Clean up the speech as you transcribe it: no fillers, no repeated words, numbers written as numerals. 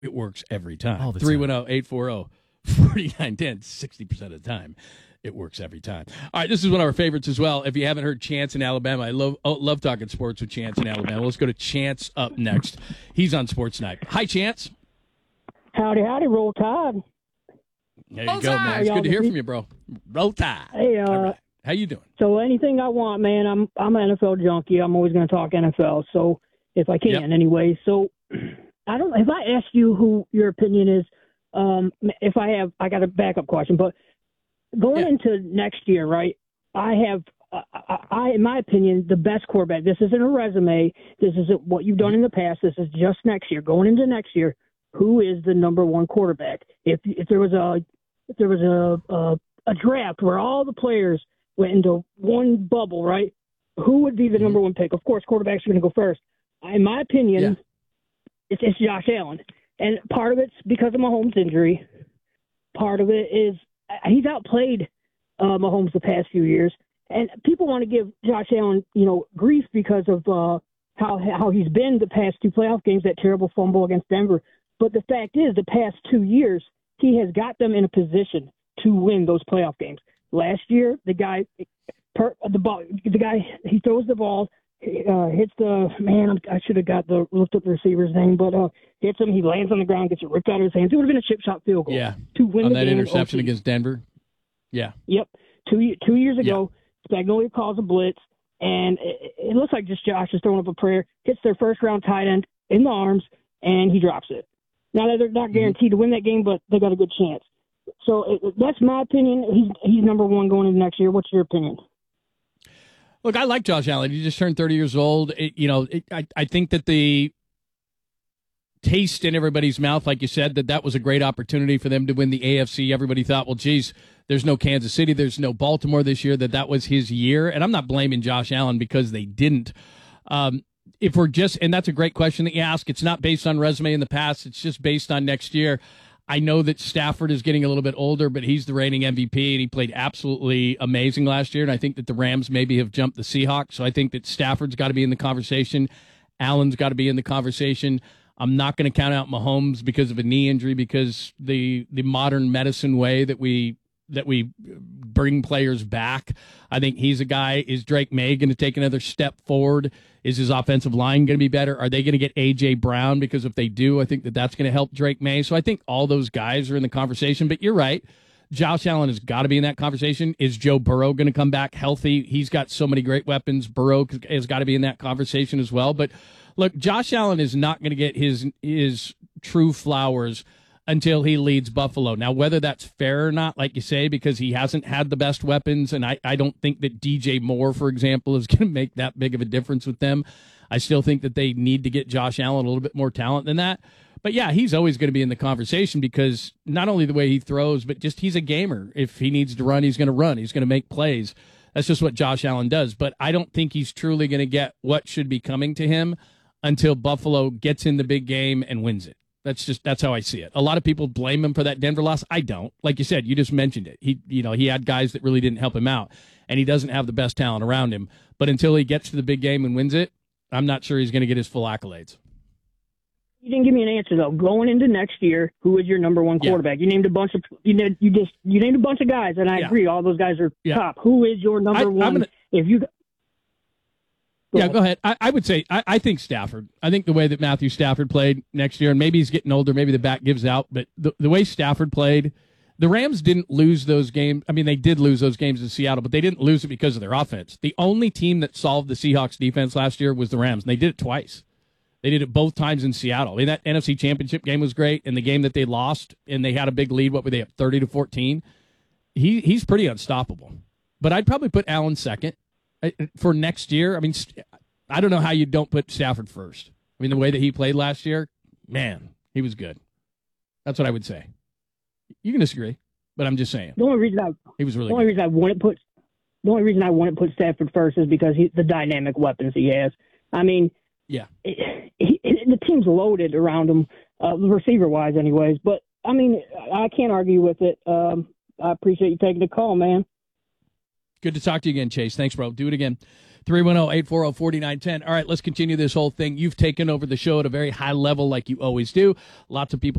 it works every time. All the time. 310-840-4910, 60% of the time. It works every time. All right, this is one of our favorites as well. If you haven't heard Chance in Alabama, I love talking sports with Chance in Alabama. Let's go to Chance up next. He's on Sports Night. Hi, Chance. Howdy, Roll Tide. There you go, man. It's good to hear from you, bro. Roll Tide. Hey, all right. How you doing? So anything I want, man, I'm an NFL junkie. I'm always going to talk NFL, so if I can anyway. So I don't. If I ask you who your opinion is, I got a backup question, but going into next year, right? I have, in my opinion, the best quarterback. This isn't a resume. This isn't what you've done in the past. This is just next year. Going into next year, who is the number one quarterback? If there was a draft where all the players went into one bubble, right? Who would be the number one pick? Of course, quarterbacks are going to go first. In my opinion, it's Josh Allen. And part of it's because of Mahomes' injury. Part of it is he's outplayed Mahomes the past few years. And people want to give Josh Allen, grief because of how he's been the past two playoff games, that terrible fumble against Denver. But the fact is, the past 2 years, he has got them in a position to win those playoff games. Last year, the guy he throws the ball, hits the man. I should have looked up the receiver's name, but hits him. He lands on the ground, gets it ripped out of his hands. It would have been a chip shot field goal. Yeah, to win on the that game interception against Denver. Yeah. Yep. 2 years ago, Spagnuolo calls a blitz, and it looks like just Josh is throwing up a prayer. Hits their first round tight end in the arms, and he drops it. Now they're not guaranteed to win that game, but they got a good chance. So that's my opinion. He's number one going into next year. What's your opinion? Look, I like Josh Allen. He just turned 30 years old. I think that the taste in everybody's mouth, like you said, that was a great opportunity for them to win the AFC. Everybody thought, well, geez, there's no Kansas City, there's no Baltimore this year, that was his year. And I'm not blaming Josh Allen because they didn't. If we're just, and that's a great question that you ask, it's not based on resume in the past, it's just based on next year. I know that Stafford is getting a little bit older, but he's the reigning MVP, and he played absolutely amazing last year. And I think that the Rams maybe have jumped the Seahawks. So I think that Stafford's got to be in the conversation. Allen's got to be in the conversation. I'm not going to count out Mahomes because of a knee injury, because the modern medicine way that we bring players back. I think he's a guy. Is Drake May going to take another step forward? Is his offensive line going to be better? Are they going to get A.J. Brown? Because if they do, I think that's going to help Drake May. So I think all those guys are in the conversation. But you're right. Josh Allen has got to be in that conversation. Is Joe Burrow going to come back healthy? He's got so many great weapons. Burrow has got to be in that conversation as well. But look, Josh Allen is not going to get his true flowers until he leads Buffalo. Now, whether that's fair or not, like you say, because he hasn't had the best weapons, and I don't think that DJ Moore, for example, is going to make that big of a difference with them. I still think that they need to get Josh Allen a little bit more talent than that. But, yeah, he's always going to be in the conversation because not only the way he throws, but just he's a gamer. If he needs to run, he's going to run. He's going to make plays. That's just what Josh Allen does. But I don't think he's truly going to get what should be coming to him until Buffalo gets in the big game and wins it. That's how I see it. A lot of people blame him for that Denver loss. I don't. Like you said, you just mentioned it. He had guys that really didn't help him out, and he doesn't have the best talent around him. But until he gets to the big game and wins it, I'm not sure he's going to get his full accolades. You didn't give me an answer though. Going into next year, who is your number one quarterback? You named a bunch of you named a bunch of guys, and I agree. All those guys are top. Who is your number one? Go ahead. I would say I think Stafford. I think the way that Matthew Stafford played next year, and maybe he's getting older, maybe the back gives out, but the way Stafford played, the Rams didn't lose those games. I mean, they did lose those games in Seattle, but they didn't lose it because of their offense. The only team that solved the Seahawks defense last year was the Rams, and they did it twice. They did it both times in Seattle. I mean, that NFC Championship game was great, and the game that they lost, and they had a big lead, what were they up, 30-14? He's pretty unstoppable. But I'd probably put Allen second. For next year, I mean, I don't know how you don't put Stafford first. I mean, the way that he played last year, man, he was good. That's what I would say. You can disagree, but I'm just saying. The only reason I wouldn't put Stafford first is because the dynamic weapons he has. I mean, the team's loaded around him, receiver-wise anyways. But, I mean, I can't argue with it. I appreciate you taking the call, man. Good to talk to you again, Chase. Thanks, bro. Do it again. 310-840-4910. All right, let's continue this whole thing. You've taken over the show at a very high level like you always do. Lots of people